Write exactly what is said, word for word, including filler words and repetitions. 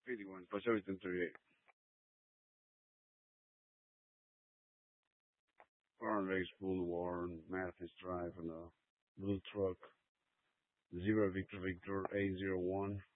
eighty-one, Pajero ten thirty-eight. Foreign Race Boulevard, Mathis Drive, and a blue truck. Zero Victor Victor A zero one.